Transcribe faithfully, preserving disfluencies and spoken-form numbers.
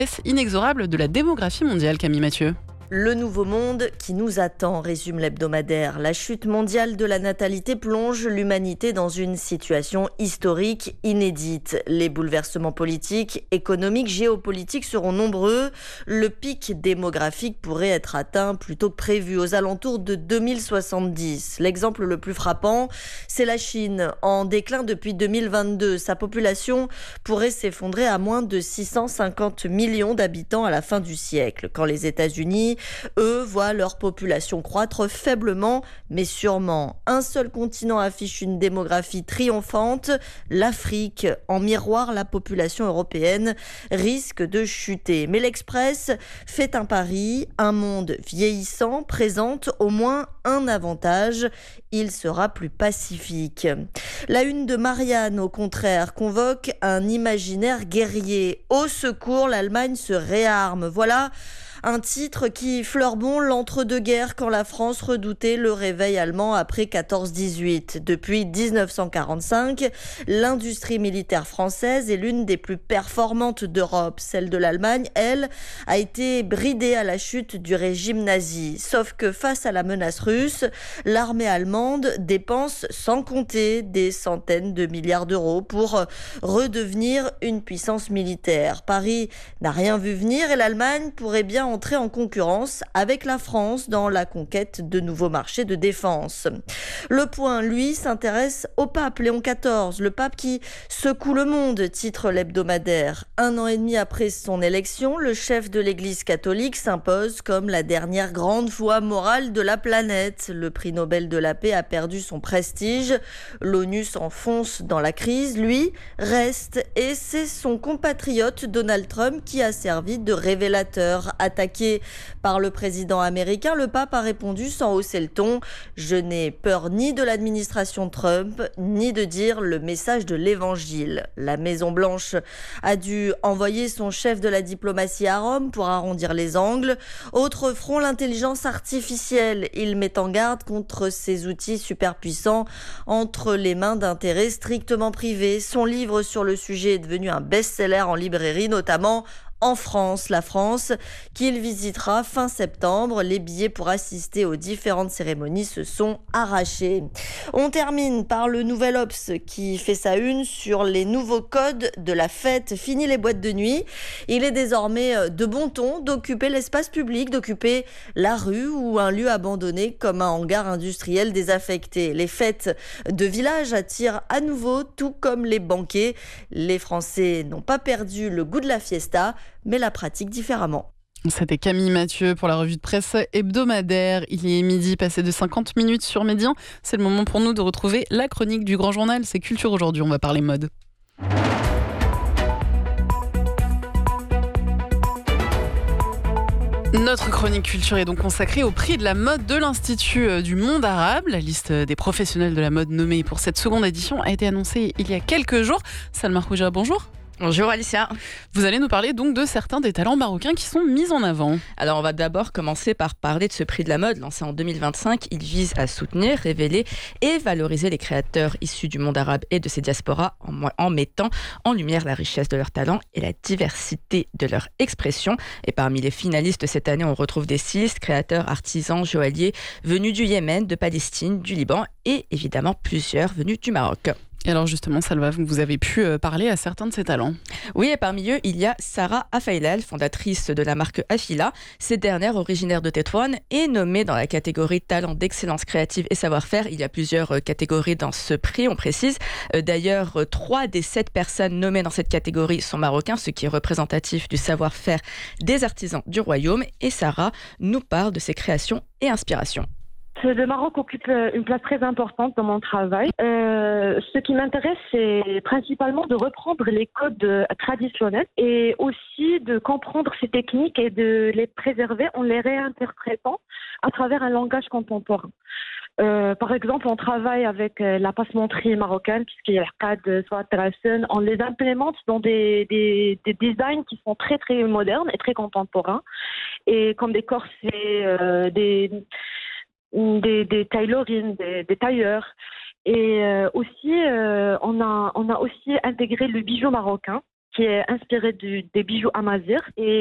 Est-ce inexorable de la démographie mondiale, Camille Mathieu? Le nouveau monde qui nous attend, résume l'hebdomadaire. La chute mondiale de la natalité plonge l'humanité dans une situation historique inédite. Les bouleversements politiques, économiques, géopolitiques seront nombreux. Le pic démographique pourrait être atteint plus tôt que prévu, aux alentours de deux mille soixante-dix. L'exemple le plus frappant, c'est la Chine, en déclin depuis deux mille vingt-deux. Sa population pourrait s'effondrer à moins de six cent cinquante millions d'habitants à la fin du siècle, quand les États-Unis eux voient leur population croître faiblement mais sûrement. Un seul continent affiche une démographie triomphante, l'Afrique. En miroir, la population européenne risque de chuter. Mais l'Express fait un pari, un monde vieillissant présente au moins un avantage, il sera plus pacifique. La une de Marianne, au contraire, convoque un imaginaire guerrier. Au secours, l'Allemagne se réarme. Voilà un titre qui fleure bon l'entre-deux-guerres, quand la France redoutait le réveil allemand après quatorze dix-huit. Depuis dix-neuf cent quarante-cinq, l'industrie militaire française est l'une des plus performantes d'Europe. Celle de l'Allemagne, elle, a été bridée à la chute du régime nazi. Sauf que face à la menace russe, l'armée allemande dépense sans compter des centaines de milliards d'euros pour redevenir une puissance militaire. Paris n'a rien vu venir et l'Allemagne pourrait bien entrer en concurrence avec la France dans la conquête de nouveaux marchés de défense. Le Point, lui, s'intéresse au pape Léon quatorze, le pape qui secoue le monde, titre l'hebdomadaire. Un an et demi après son élection, le chef de l'Église catholique s'impose comme la dernière grande voix morale de la planète. Le prix Nobel de la paix a perdu son prestige. L'ONU s'enfonce dans la crise, lui reste, et c'est son compatriote Donald Trump qui a servi de révélateur. Attaqué par le président américain, le pape a répondu sans hausser le ton: « Je n'ai peur ni de l'administration Trump, ni de dire le message de l'évangile ». La Maison-Blanche a dû envoyer son chef de la diplomatie à Rome pour arrondir les angles. Autre front, l'intelligence artificielle. Il met en garde contre ces outils superpuissants entre les mains d'intérêts strictement privés. Son livre sur le sujet est devenu un best-seller en librairie, notamment en France, la France qu'il visitera fin septembre. Les billets pour assister aux différentes cérémonies se sont arrachés. On termine par le Nouvel Obs qui fait sa une sur les nouveaux codes de la fête. Fini les boîtes de nuit. Il est désormais de bon ton d'occuper l'espace public, d'occuper la rue ou un lieu abandonné comme un hangar industriel désaffecté. Les fêtes de village attirent à nouveau, tout comme les banquets. Les Français n'ont pas perdu le goût de la fiesta, mais la pratique différemment. C'était Camille Mathieu pour la revue de presse hebdomadaire. Il est midi, passé de cinquante minutes sur Médian. C'est le moment pour nous de retrouver la chronique du Grand Journal. C'est Culture aujourd'hui, on va parler mode. Notre chronique culture est donc consacrée au prix de la mode de l'Institut du monde arabe. La liste des professionnels de la mode nommés pour cette seconde édition a été annoncée il y a quelques jours. Salma Rouja, bonjour. Bonjour Alicia. Vous allez nous parler donc de certains des talents marocains qui sont mis en avant. Alors on va d'abord commencer par parler de ce prix de la mode lancé en deux mille vingt-cinq. Il vise à soutenir, révéler et valoriser les créateurs issus du monde arabe et de ses diasporas en, en mettant en lumière la richesse de leurs talents et la diversité de leur expression. Et parmi les finalistes cette année, on retrouve des stylistes, créateurs, artisans, joailliers venus du Yémen, de Palestine, du Liban et évidemment plusieurs venus du Maroc. Et alors justement, Salva, vous avez pu parler à certains de ces talents. Oui, et parmi eux, il y a Sarah Afailal, fondatrice de la marque Afila. Cette dernière, originaire de Tétouan, est nommée dans la catégorie talent d'excellence créative et savoir-faire. Il y a plusieurs catégories dans ce prix, on précise. D'ailleurs, trois des sept personnes nommées dans cette catégorie sont marocains, ce qui est représentatif du savoir-faire des artisans du royaume. Et Sarah nous parle de ses créations et inspirations. Le Maroc occupe une place très importante dans mon travail. Euh, ce qui m'intéresse, c'est principalement de reprendre les codes traditionnels et aussi de comprendre ces techniques et de les préserver en les réinterprétant à travers un langage contemporain. Euh, par exemple, on travaille avec la passementerie marocaine, puisqu'il y a l'Arcade, soit Terrassen, on les implémente dans des, des, des designs qui sont très très modernes et très contemporains, et comme des corsets, euh, des Des, des tailorines, des, des tailleurs. Et euh, aussi, euh, on, a, on a aussi intégré le bijou marocain qui est inspiré du, des bijoux amazigh. Et